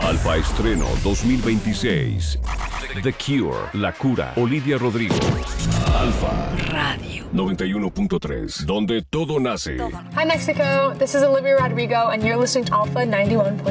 Alfa Estreno 2026. The Cure, La Cura, Olivia Rodrigo. Alfa Radio 91.3, donde todo nace. Hi Mexico, this is Olivia Rodrigo and you're listening to Alpha 91.3.